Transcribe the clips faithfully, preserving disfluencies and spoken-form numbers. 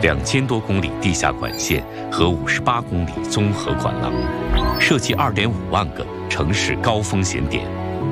两千多公里地下管线和五十八公里综合管廊，设计二点五万个城市高风险点。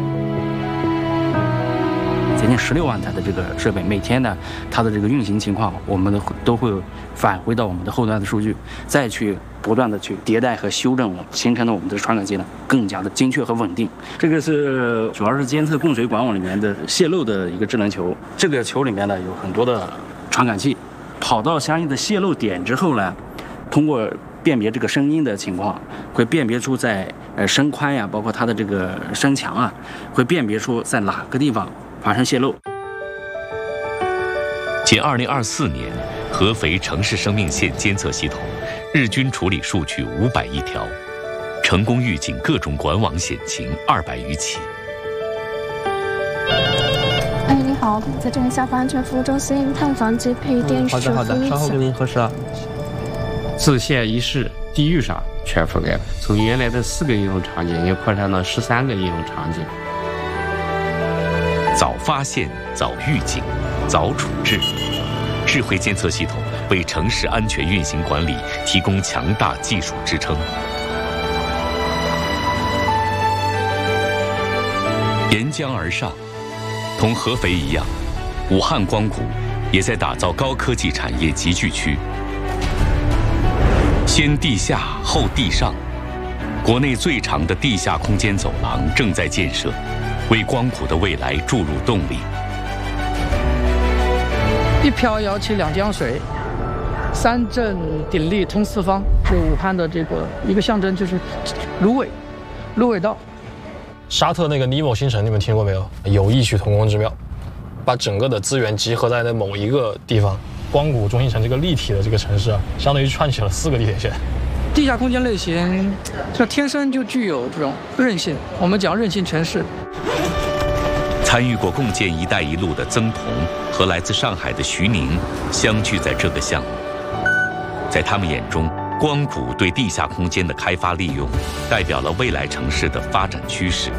接近十六万台的这个设备，每天呢，它的这个运行情况，我们都会返回到我们的后端的数据，再去不断的去迭代和修正，形成了我们的传感器呢更加的精确和稳定。这个是主要是监测供水管网里面的泄漏的一个智能球，这个球里面呢有很多的传感器，跑到相应的泄漏点之后呢，通过辨别这个声音的情况，会辨别出在呃声宽呀，包括它的这个声强啊，会辨别出在哪个地方发生泄漏。 仅二零二四年，合肥城市生命线监测系统日均处理数据五百亿条，成功预警各种管网险情二百余起。 哎，你好，在这里下方安全服务中心探访及配电室服务。 好的好的，稍后给您核实啊。 自线一室地域上全覆盖了，从原来的四个应用场景也扩展到十三个应用场景。 早发现、早预警、早处置，智慧监测系统为城市安全运行管理提供强大技术支撑。沿江而上，同合肥一样，武汉光谷也在打造高科技产业集聚区。先地下后地上，国内最长的地下空间走廊正在建设，为光谷的未来注入动力。 一瓢舀起两江水，三镇鼎立通四方。是武汉的这个一个象征，就是芦苇，芦苇道。 沙特那个尼莫新城，你们听过没有？有异曲同工之妙，把整个的资源集合在那某一个地方。光谷中心城这个立体的这个城市啊，相当于串起了四个地铁线。 地下空间类型，这天生就具有这种韧性，我们讲韧性城市。 参与过共建“一带一路”的曾彤和来自上海的徐宁相聚在这个项目，在他们眼中，光谷对地下空间的开发利用，代表了未来城市的发展趋势。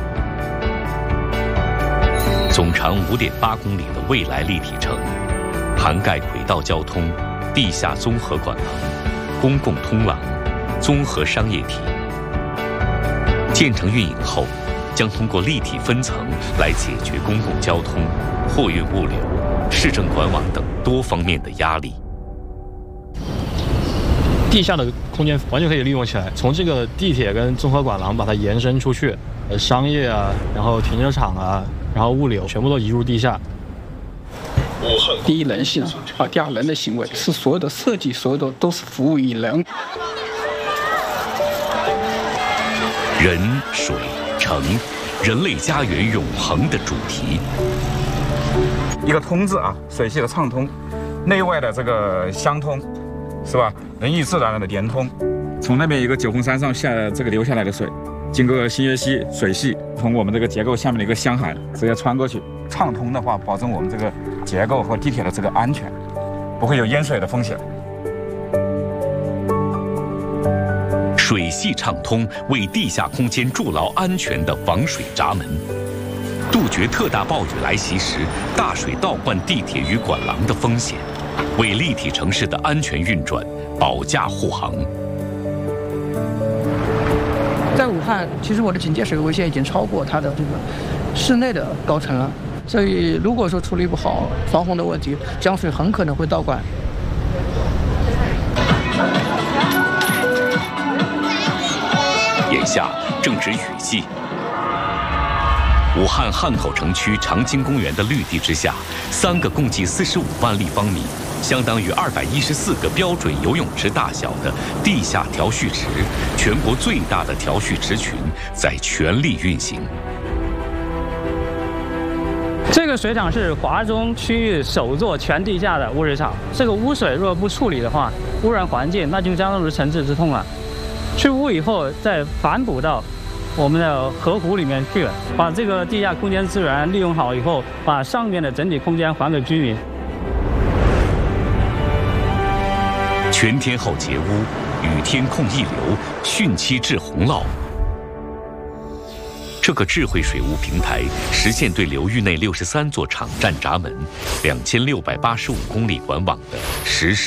总长五点八公里的未来立体城，涵盖轨道交通、地下综合管廊、公共通廊、综合商业体。建成运营后，将通过立体分层来解决公共交通、货运物流、市政管网等多方面的压力。 地下的空间完全可以利用起来，从这个地铁跟综合管廊把它延伸出去，呃，商业啊，然后停车场啊，然后物流全部都移入地下。 第一人性啊，第二人的行为是所有的设计，所有的都是服务于人。 人、水、城，人类家园永恒的主题。 一个通字啊，水系的畅通，内外的这个相通，是吧？人与自然的连通。从那边一个九峰山上下这个流下来的水，经过新月溪水系，从我们这个结构下面的一个湘海直接穿过去，畅通的话，保证我们这个结构和地铁的这个安全，不会有淹水的风险。 水系畅通，为地下空间筑牢安全的防水闸门，杜绝特大暴雨来袭时大水倒灌地铁与管廊的风险，为立体城市的安全运转保驾护航。 在武汉，其实我的警戒水位线已经超过它的这个室内的高层了，所以如果说处理不好防洪的问题，江水很可能会倒灌。 眼下正值雨季，武汉汉口城区长青公园的绿地之下，三个共计四十五万立方米，相当于二百一十四个标准游泳池大小的地下调蓄池，全国最大的调蓄池群在全力运行。 这个水厂是华中区域首座全地下的污水厂。这个污水若不处理的话，污染环境，那就相当于城市之痛了。去污以后再反哺到我们的河湖里面去了，把这个地下空间资源利用好以后，把上面的整体空间还给居民。 全天候截污，雨天控溢流，汛期治洪涝。这个智慧水务平台实现对流域内六十三座场站闸门、两千六百八十五公里管网的实时